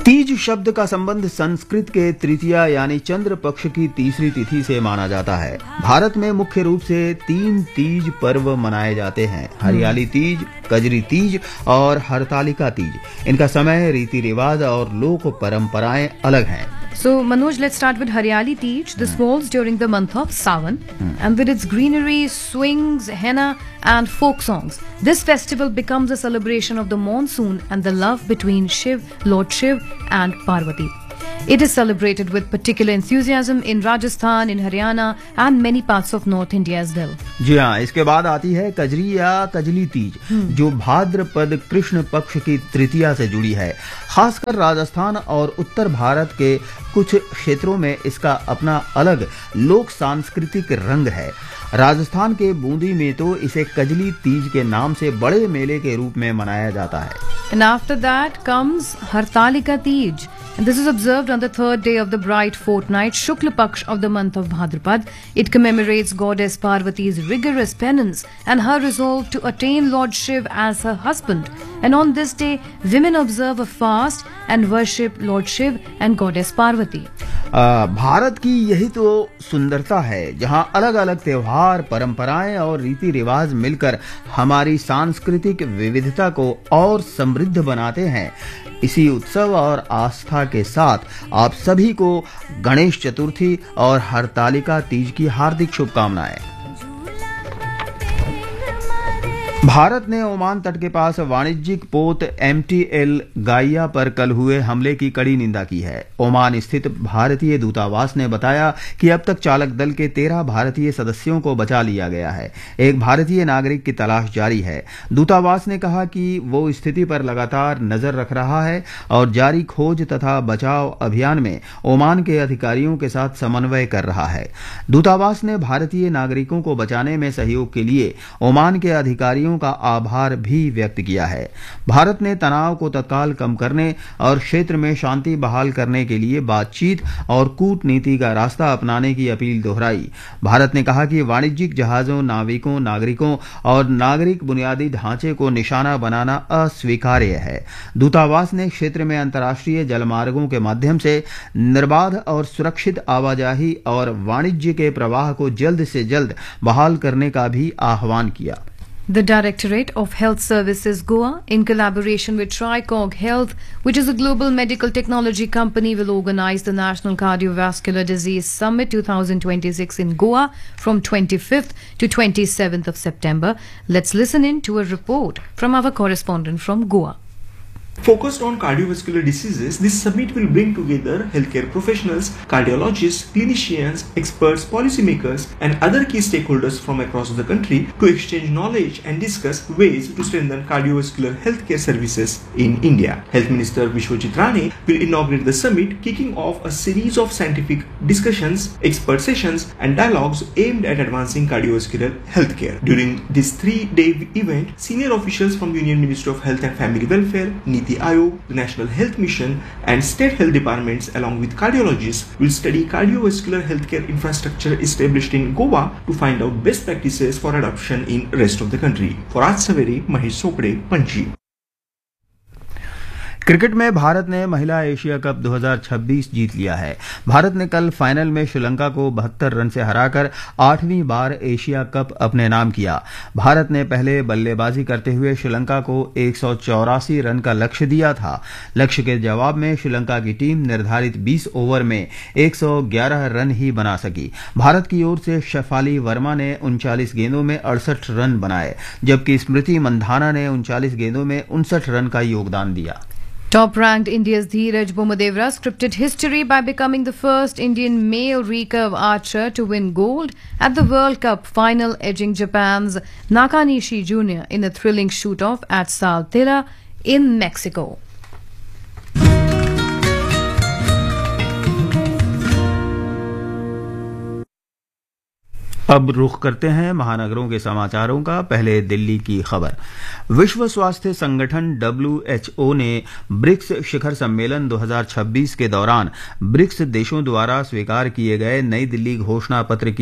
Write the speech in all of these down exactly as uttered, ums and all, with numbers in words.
तीज शब्द का संबंध संस्कृत के तृतीया यानी चंद्र पक्ष की तीसरी तिथि से माना जाता है। भारत में मुख्य रूप से तीन तीज पर्व मनाए जाते हैं, हरियाली तीज, कजरी तीज और हरतालिका तीज। इनका समय, रीति रिवाज और लोक परंपराएं अलग हैं। So, Manoj, let's start with Hariali Teej. This falls during the month of Sawan, and with its greenery, swings, henna, and folk songs, this festival becomes a celebration of the monsoon and the love between Shiv, Lord Shiv, and Parvati. It is celebrated with particular enthusiasm in Rajasthan, in Haryana, and many parts of North India as well. जी हाँ, इसके बाद आती है कजरी या कजली तीज, जो भाद्रपद कृष्ण पक्ष की तृतीया से जुड़ी है। खासकर राजस्थान और उत्तर भारत के कुछ क्षेत्रों में इसका अपना अलग लोक सांस्कृतिक रंग है। राजस्थान के बूंदी में तो इसे कजली तीज के नाम से बड़े मेले के रूप में मनाया जाता है। And after that comes Hartalika Teej. And this is observed on the third day of the bright fortnight, Shukla Paksh of the month of Bhadrapad. It commemorates goddess Parvati's rigorous penance and her resolve to attain Lord Shiv as her husband. And on this day, women observe a fast and worship Lord Shiv and goddess Parvati. आ, भारत की यही तो सुंदरता है, जहां अलग अलग त्योहार, परंपराएं और रीति रिवाज मिलकर हमारी सांस्कृतिक विविधता को और समृद्ध बनाते हैं। इसी उत्सव और आस्था के साथ आप सभी को गणेश चतुर्थी और हरतालिका तीज की हार्दिक शुभकामनाएं। भारत ने ओमान तट के पास वाणिज्यिक पोत एम टी एल गाइया पर कल हुए हमले की कड़ी निंदा की है। ओमान स्थित भारतीय दूतावास ने बताया कि अब तक चालक दल के तेरह भारतीय सदस्यों को बचा लिया गया है। एक भारतीय नागरिक की तलाश जारी है। दूतावास ने कहा कि वो स्थिति पर लगातार नजर रख रहा है और जारी खोज तथा बचाव अभियान में ओमान के अधिकारियों के साथ समन्वय कर रहा है। दूतावास ने भारतीय नागरिकों को बचाने में सहयोग के लिए ओमान के अधिकारियों का आभार भी व्यक्त किया है। भारत ने तनाव को तत्काल कम करने और क्षेत्र में शांति बहाल करने के लिए बातचीत और कूटनीति का रास्ता अपनाने की अपील दोहराई। भारत ने कहा कि वाणिज्यिक जहाजों, नाविकों, नागरिकों और नागरिक बुनियादी ढांचे को निशाना बनाना अस्वीकार्य है। दूतावास ने क्षेत्र में अंतर्राष्ट्रीय जलमार्गों के माध्यम से निर्बाध और सुरक्षित आवाजाही और वाणिज्य के प्रवाह को जल्द से जल्द बहाल करने का भी आह्वान किया। The Directorate of Health Services Goa, in collaboration with Tricog Health, which is a global medical technology company, will organize the National Cardiovascular Disease Summit twenty twenty-six in Goa from twenty-fifth to twenty-seventh of September. Let's listen in to a report from our correspondent from Goa. Focused on cardiovascular diseases, this summit will bring together healthcare professionals, cardiologists, clinicians, experts, policymakers, and other key stakeholders from across the country to exchange knowledge and discuss ways to strengthen cardiovascular healthcare services in India. Health Minister Vishwajit Rane will inaugurate the summit, kicking off a series of scientific discussions, expert sessions, and dialogues aimed at advancing cardiovascular healthcare. During this three-day event, senior officials from Union Ministry of Health and Family Welfare, Niti Aayog, the National Health Mission, and state health departments, along with cardiologists, will study cardiovascular healthcare infrastructure established in Goa to find out best practices for adoption in rest of the country. For Aaj Savere, Mahesh Sokde, Panji. Cricket में भारत ने महिला Asia cup दो हज़ार छब्बीस जीत लिया है। भारत ने कल फाइनल में श्रीलंका को बहत्तर रन से हराकर आठवीं बार एशिया कप अपने नाम किया। भारत ने पहले बल्लेबाजी करते हुए श्रीलंका को एक सौ चौरासी रन का लक्ष्य दिया था। लक्ष्य के जवाब में श्रीलंका की टीम निर्धारित बीस ओवर में एक सौ ग्यारह रन ही बना सकी। भारत की ओर से शेफाली वर्मा ने उनचालीस गेंदों में अड़सठ रन बनाए, जबकि स्मृति मंधाना ने उनचालीस गेंदों में उनसठ रन का योगदान दिया। Top-ranked India's Dheeraj Bommadevra scripted history by becoming the first Indian male recurve archer to win gold at the World Cup final, edging Japan's Nakanishi Junior in a thrilling shoot-off at Saltillo in Mexico. अब रुख करते हैं महानगरों के समाचारों का। पहले दिल्ली की खबर। विश्व स्वास्थ्य संगठन डब्ल्यू एच ओ ने ब्रिक्स शिखर सम्मेलन दो हज़ार छब्बीस के दौरान ब्रिक्स देशों द्वारा स्वीकार किए गए नई दिल्ली घोषणा पत्र की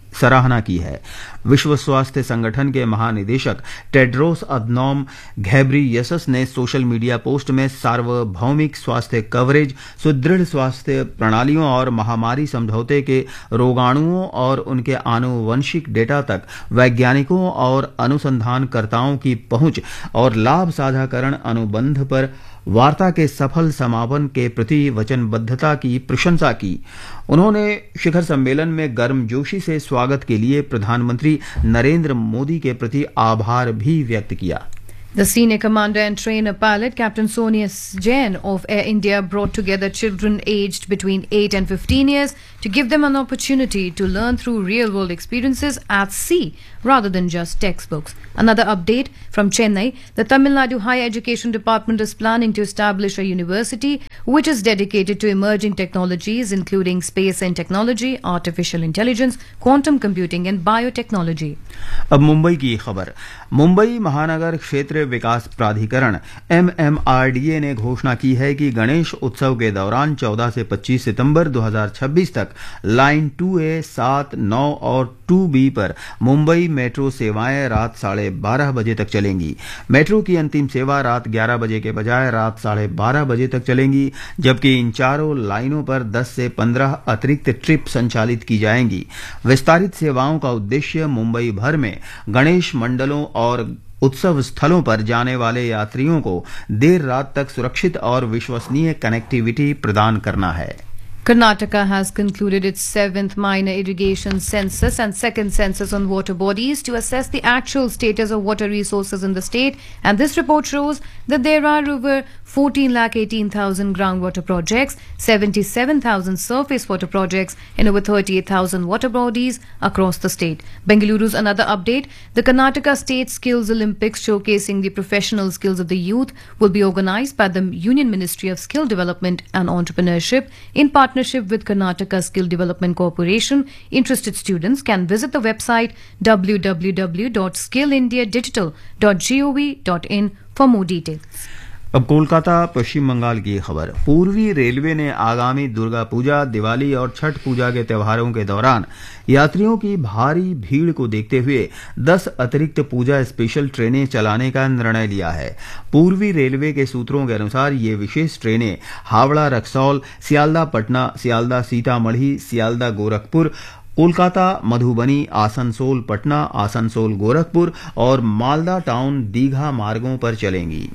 सराहना की है। विश्व स्वास्थ्य संगठन के महानिदेशक टेड्रोस अधनॉम घेब्रेयेसस ने सोशल मीडिया पोस्ट में सार्वभौमिक स्वास्थ्य कवरेज, सुदृढ़ स्वास्थ्य प्रणालियों और महामारी समझौते के रोगाणुओं और उनके आनुवंशिक डेटा तक वैज्ञानिकों और अनुसंधानकर्ताओं की पहुंच और लाभ साझाकरण अनुबंध पर वार्ता के सफल समापन के प्रति वचनबद्धता की प्रशंसा की। उन्होंने शिखर सम्मेलन में गर्मजोशी से स्वागत के लिए प्रधानमंत्री नरेंद्र मोदी के प्रति आभार भी व्यक्त किया। The senior commander and trainer pilot, Captain Sonia Jain of Air India, brought together children aged between eight and fifteen years to give them an opportunity to learn through real-world experiences at sea rather than just textbooks. Another update from Chennai, the Tamil Nadu Higher Education Department is planning to establish a university which is dedicated to emerging technologies including space and technology, artificial intelligence, quantum computing and biotechnology. अब मुंबई की खबर। मुंबई महानगर क्षेत्र विकास प्राधिकरण M M R D A ने घोषणा की है कि गणेश उत्सव के दौरान चौदह से पच्चीस सितंबर दो हज़ार छब्बीस तक लाइन टू ए, सात, नौ और टू बी पर मुंबई मेट्रो सेवाएं रात साढ़े बारह बजे तक चलेंगी। मेट्रो की अंतिम सेवा रात ग्यारह बजे के बजाय रात साढ़े बारह बजे तक चलेंगी, जबकि इन चारों लाइनों पर दस से पंद्रह अतिरिक्त ट्रिप संचालित की जाएंगी। विस्तारित सेवाओं का उद्देश्य मुंबई भर में गणेश मंडलों और उत्सव स्थलों पर जाने वाले यात्रियों को देर रात तक सुरक्षित और विश्वसनीय कनेक्टिविटी प्रदान करना है। Karnataka has concluded its seventh minor irrigation census and second census on water bodies to assess the actual status of water resources in the state, and this report shows that there are over fourteen lakh eighteen thousand groundwater projects, seventy-seven thousand surface water projects and over thirty-eight thousand water bodies across the state. Bengaluru's another update, the Karnataka State Skills Olympics showcasing the professional skills of the youth will be organized by the Union Ministry of Skill Development and Entrepreneurship in partnership with Karnataka Skill Development Corporation. Interested students can visit the website w w w dot skill india digital dot gov dot in for more details. अब कोलकाता पश्चिम बंगाल की खबर। पूर्वी railway ने आगामी दुर्गा पूजा, दिवाली और छठ पूजा के त्योहारों के दौरान यात्रियों की भारी भीड़ को देखते हुए दस अतिरिक्त पूजा स्पेशल ट्रेनें चलाने का निर्णय लिया है। पूर्वी रेलवे के सूत्रों के अनुसार ये विशेष ट्रेनें हावड़ा रक्सौल, सियालदा पटना, सियालदा सीतामढ़ी, सियालदा गोरखपुर, कोलकाता मधुबनी, आसनसोल पटना, आसनसोल गोरखपुर और मालदा टाउन दीघा मार्गों पर चलेंगी।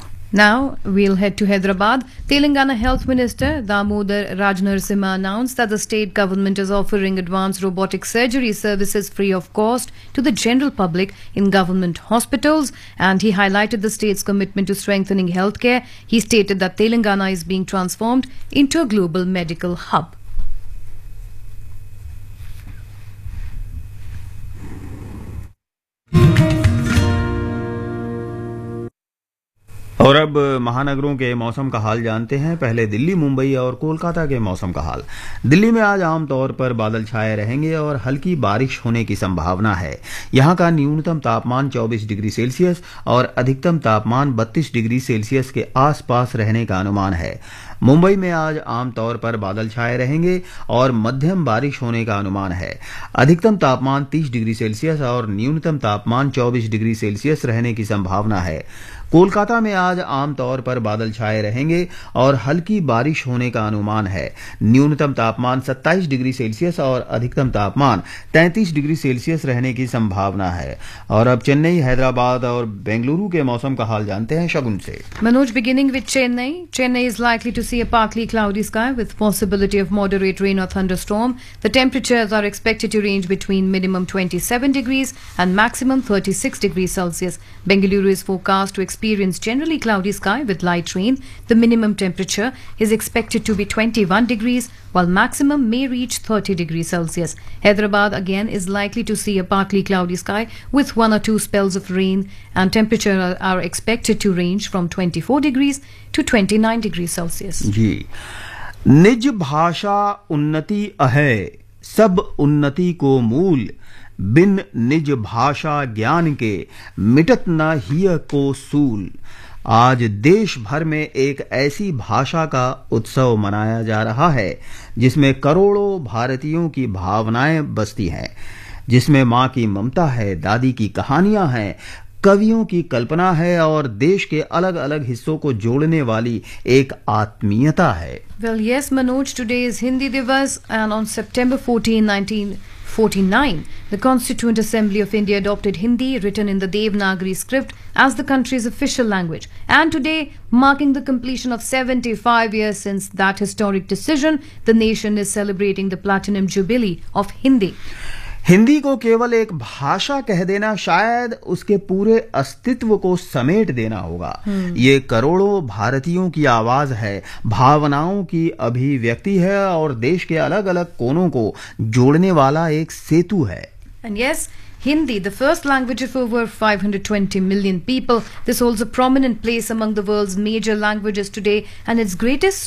Now we'll head to Hyderabad. Telangana Health Minister Damodar Rajnarasimha announced that the state government is offering advanced robotic surgery services free of cost to the general public in government hospitals, and he highlighted the state's commitment to strengthening healthcare. He stated that Telangana is being transformed into a global medical hub. और अब महानगरों के मौसम का हाल जानते हैं। पहले दिल्ली, मुंबई और कोलकाता के मौसम का हाल। दिल्ली में आज आमतौर पर बादल छाए रहेंगे और हल्की बारिश होने की संभावना है। यहां का न्यूनतम तापमान चौबीस डिग्री सेल्सियस और अधिकतम तापमान बत्तीस डिग्री सेल्सियस के आसपास रहने का अनुमान है। मुंबई में आज आमतौर पर बादल छाए रहेंगे और मध्यम बारिश होने का अनुमान है। अधिकतम तापमान तीस डिग्री सेल्सियस और न्यूनतम तापमान चौबीस डिग्री सेल्सियस रहने की संभावना है। कोलकाता में आज आमतौर पर बादल छाए रहेंगे और हल्की बारिश होने का अनुमान है। न्यूनतम तापमान सत्ताईस डिग्री सेल्सियस और अधिकतम तापमान तैंतीस डिग्री सेल्सियस रहने की संभावना है। और अब चेन्नई, हैदराबाद और बेंगलुरु के मौसम का हाल जानते हैं शगुन से। Manoj, beginning with Chennai. Chennai is likely to see a partly cloudy sky with possibility of moderate rain or thunderstorm. The temperatures are expected to range between minimum twenty-seven degrees and maximum thirty-six degrees Celsius. Bengaluru is forecast to experience generally cloudy sky with light rain. The minimum temperature is expected to be twenty-one degrees while maximum may reach thirty degrees Celsius. Hyderabad again is likely to see a partly cloudy sky with one or two spells of rain, and temperatures are, are expected to range from twenty-four degrees to twenty-nine degrees Celsius. जी, निज भाषा उन्नति अहै, सब उन्नति को मूल, बिन निज भाषा ज्ञान के मिटत न हिय को सूल। आज देश भर में एक ऐसी भाषा का उत्सव मनाया जा रहा है जिसमें करोड़ों भारतीयों की भावनाएं बसती हैं, जिसमें माँ की ममता है, दादी की कहानियां हैं, कवियों की कल्पना है और देश के अलग अलग हिस्सों को जोड़ने वाली एक आत्मीयता है। Well, yes, Manoj, today is Hindi Divas, and on September fourteenth, nineteen forty-nine, the Constituent Assembly of India adopted Hindi, written in the Devanagari script, as the country's official language. And today, marking the completion of seventy-five years since that historic decision, the nation is celebrating the Platinum Jubilee of Hindi. Hindi को केवल एक भाषा कह देना शायद उसके पूरे अस्तित्व को समेट देना होगा। ये करोड़ों भारतीयों की आवाज है, भावनाओं की अभिव्यक्ति है और देश के अलग अलग कोनों को जोड़ने वाला एक सेतु है। And yes, Hindi, the first language of over five hundred twenty million people, this holds a prominent place among the world's major languages today, and its greatest